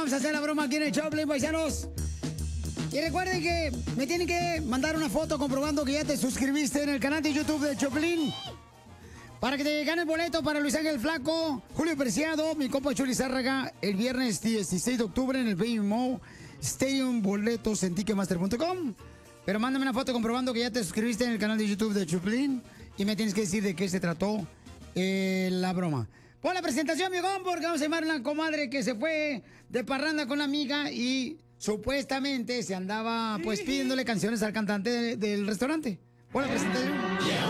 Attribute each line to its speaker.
Speaker 1: vamos a hacer la broma aquí en el Choplin, paisanos. Y recuerden que me tienen que mandar una foto comprobando que ya te suscribiste en el canal de YouTube de Choplin. Para que te ganes boleto para Luis Ángel Flaco, Julio Preciado, mi compa Chuli Zárraga, el viernes 16 de octubre en el Baby Mo Stadium, boletos en Ticketmaster.com. Pero mándame una foto comprobando que ya te suscribiste en el canal de YouTube de Choplin y me tienes que decir de qué se trató la broma. Pon la presentación, viejón, porque vamos a llamar a una comadre que se fue de parranda con la amiga y supuestamente se andaba pues pidiéndole canciones al cantante del restaurante. Pon la presentación.